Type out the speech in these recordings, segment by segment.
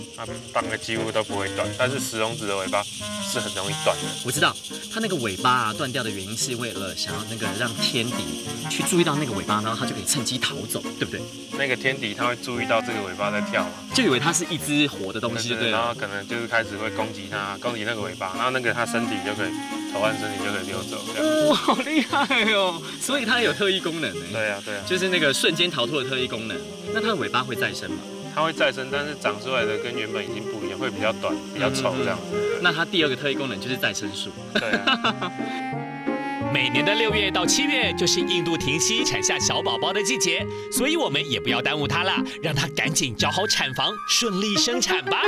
它们绑的几乎都不会断，但是石龙子的尾巴是很容易断的。 我知道，它那个尾巴断掉的原因是为了想要让天敌去注意到那个尾巴，然后它就可以趁机逃走，对不对？ 那个天敌它会注意到这个尾巴在跳嘛， 就以为它是一只活的东西，对。 然后可能就是开始会攻击它，攻击那个尾巴，然后那个它身体就可以头和身体就可以溜走。 哇，好厉害哦！所以它有特异功能呢。 对啊， 就是那个瞬间逃脱的特异功能。那它的尾巴会再生吗？ 它会再生，但是长出来的跟原本已经不一样，会比较短、比较丑这样子。 那它第二个特异功能就是再生术。 对啊。 每年的6月到7月就是印度停息产下小宝宝的季节，所以我们也不要耽误它啦，让它赶紧找好产房，顺利生产吧。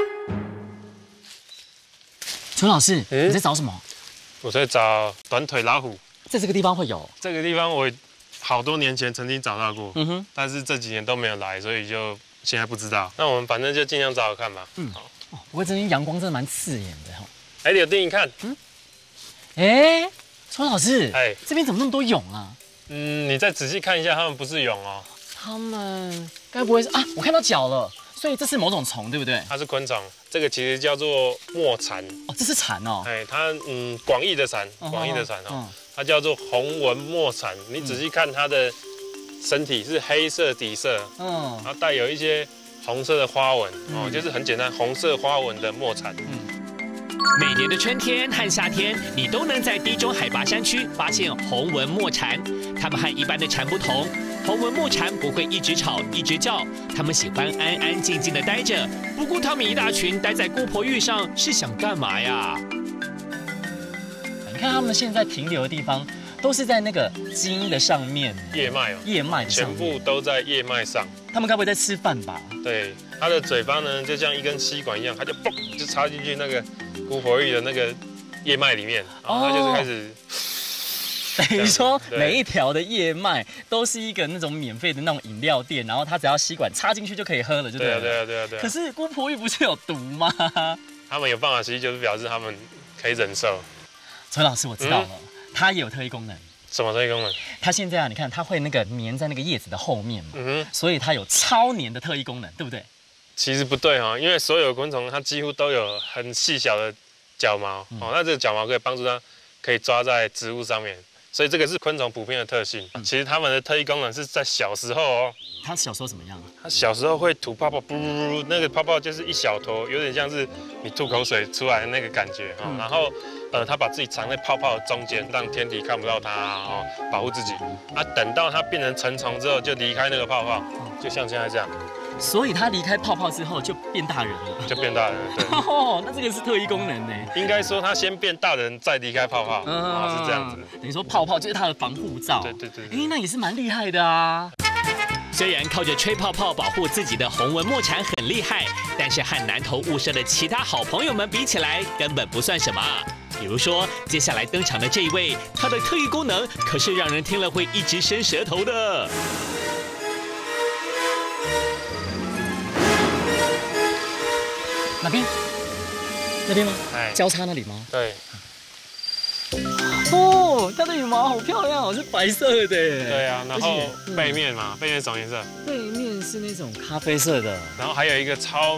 陈老师，你在找什么？ 我在找短腿老虎， 在这个地方会有。 这个地方我好多年前曾经找到过，但是这几年都没有来，所以就现在不知道。那我们反正就尽量找找看吧。好。 不过这边阳光真的蛮刺眼的哈。 哎，柳丁，你看， 陈老师，这边怎么那么多蛹啊？ 你再仔细看一下，它们不是蛹哦。 它们该不会是啊？我看到脚了，所以这是某种虫，对不对？ 它是昆虫，这个其实叫做墨蝉。 哦，这是蝉哦。 它广义的蝉，广义的蝉哦，它叫做红纹墨蝉。你仔细看它的身体是黑色底色，然后带有一些红色的花纹哦，就是很简单红色花纹的墨蝉。 每年的春天和夏天，你都能在低中海拔山区发现红纹墨蝉。它们和一般的蝉不同，红纹墨蝉不会一直吵一直叫，它们喜欢安安静静的待着。不过它们一大群待在姑婆芋上是想干嘛呀？ 你看它们现在停留的地方，都是在那个茎的上面， 叶脉哦， 叶脉全部都在叶脉上。 它们该不会在吃饭吧？ 对，它的嘴巴呢就像一根吸管一样，它就嘣就插进去那个姑婆芋的那个叶脉里面，然后它就是开始。 等于说每一条的叶脉都是一个那种免费的那种饮料店，然后它只要吸管插进去就可以喝了，就对了。 对啊。 可是姑婆芋不是有毒吗？ 他们有办法吸，就是表示他们可以忍受。 陈老师，我知道了，它也有特异功能。 什么特异功能？ 它现在啊，你看它会那个粘在那个叶子的后面嘛，所以它有超粘的特异功能，对不对？ 其实不对哈，因为所有昆虫它几乎都有很细小的脚毛，那这个脚毛可以帮助它可以抓在植物上面，所以这个是昆虫普遍的特性。其实它们的特异功能是在小时候哦。 它小时候怎么样？ 它小时候会吐泡泡，噗噗噗，那个泡泡就是一小坨，有点像是你吐口水出来的那个感觉哈。然后它把自己藏在泡泡的中间，让天敌看不到它哦，保护自己。等到它变成成虫之后，就离开那个泡泡，就像现在这样。 所以它离开泡泡之后就变大人了， 就变大人了。对。 那这个是特异功能呢。 应该说它先变大人，再离开泡泡，是这样子。 等于说泡泡就是它的防护罩。 对。 那也是蛮厉害的啊。 虽然靠着吹泡泡保护自己的红纹墨蝉很厉害，但是和南投雾社的其他好朋友们比起来，根本不算什么。比如说，接下来登场的这一位，他的特异功能可是让人听了会一直伸舌头的。 哪边？那边吗？交叉那里吗？ 对。 它的羽毛好漂亮哦，是白色的。 对啊，然后背面嘛，背面什么颜色？ 背面是那种咖啡色的。 然后还有一个超